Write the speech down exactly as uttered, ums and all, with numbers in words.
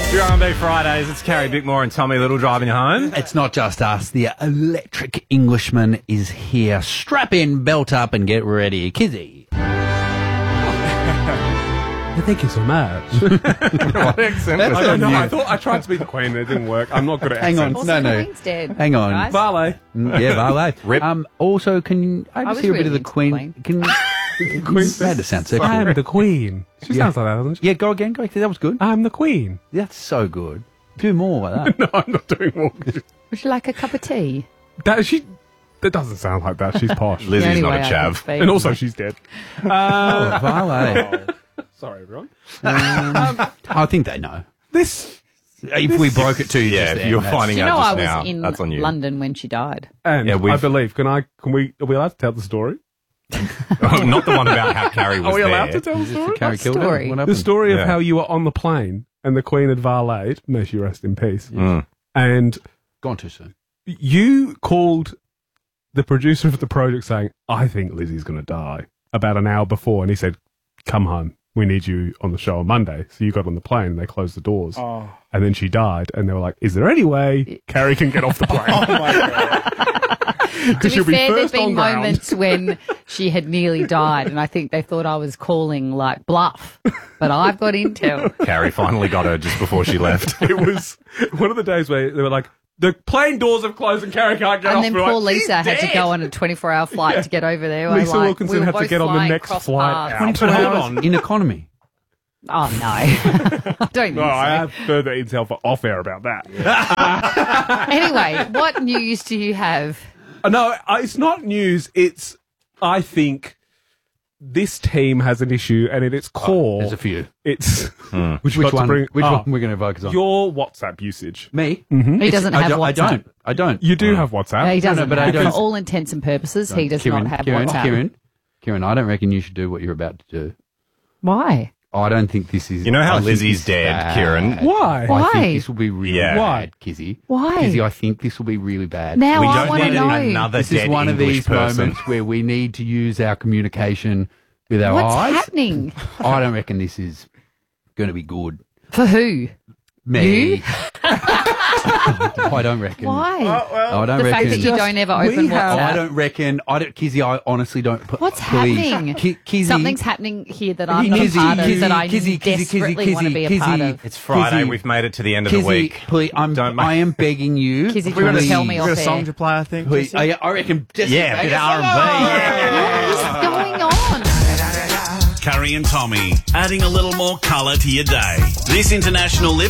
Your R and B Fridays, it's Carrie Bickmore and Tommy Little driving you home. It's not just us. The electric Englishman is here. Strap in, belt up, and get ready. Kizzy. Thank you so much. What accent was I don't know. that? I thought I tried to be the Queen and it didn't work. I'm not good at Hang on. accents. No, no. Queen's dead. Hang on. Guys. Valet. Mm, Yeah, valet. Rip. Um, also, can I just was hear a bit of really the into Queen? Queen. Can Queen you made it sound sexy. I am the Queen. She Yeah. sounds like that, doesn't she? Yeah, go again. Go. That was good. I'm the Queen. That's so good. Do more like that. No, I'm not doing more. Would you like a cup of tea? That she. That doesn't sound like that. She's posh. Lizzie's The only not a way I can chav. speak. And also, she's dead. Uh, Valet. sorry, everyone. I think they know. This. If we broke it to you, Yeah, just if then, you're that's- finding Do you out know just I was now, in that's on you. London when she died? And Yeah, I we've- believe. Can I? Can we? Are we allowed to tell the story? Oh, not the one about how Carrie was Are we there. allowed to tell the Is this story? the Carrie What killed her? story? What The happened? story of Yeah. how you were on the plane and the Queen had valeted, may she rest in peace, Mm. and Gone too soon. you called the producer of the project saying, I think Lizzie's going to die, about an hour before, and he said, come home. We need you on the show on Monday. So you got on the plane and they closed the doors. Oh. And then she died, and they were like, is there any way Carrie can get off the plane? Oh my God. To Because be she'll be fair, there'd first on been ground. moments when she had nearly died, and I think they thought I was calling like bluff. But I've got intel. Carrie finally got her just before she left. It was one of the days where they were like, the plane doors have closed and Carrie can't get And off. then We're poor like, Lisa "She's had to dead." go on a twenty-four hour flight to get over there. We're Lisa like, Wilkinson we were had to both get on the flying next cross flight paths. out. But hold Hours on. in economy. Oh no, I don't think No, so. I have further intel for off air about that. Anyway, what news do you have? Uh, No, uh, it's not news. It's, I think, this team has an issue, and at its core, There's a few. it's Which, got which to one? bring- which ah, one we're going to focus on? your WhatsApp usage. Me? He doesn't I have don't, WhatsApp. I don't. I don't. You do have WhatsApp. No, he No, no, doesn't. but I have- don't- For all intents and purposes, he does Kieran, not have Kieran, WhatsApp. Kieran, Kieran, I don't reckon you should do what you're about to do. Why? I don't think this is. You know how I think Lizzie's this is dead, bad. Kieran? Why? I Why? think this will be really Yeah. bad, Kizzy. Why? Kizzy, I think this will be really bad. Now We I don't want to need know. another This dead is one English of these person. moments where we need to use our communication with our What's eyes. happening? I don't reckon this is going to be good. For who? Me. I don't reckon. Why? I don't the reckon. fact that you don't ever open we have- WhatsApp. I don't reckon. I don't, Kizzy. I honestly don't. P- What's please. happening? Ki- Kizzy, Something's happening here that I'm not Kizzy, a part of, Kizzy, that I Kizzy, Kizzy, desperately Kizzy, want to be a Kizzy, part of. It's Friday. Kizzy. We've made it to the end of the Kizzy, week. please, I'm, Don't make- I am begging you. Kizzy, please, please tell me We've got a off song air. to play, I think. Please, I, I reckon. Just Yeah, a bit of R and B. What's going on? Carrie and Tommy, adding a little more colour to your day. This International Lip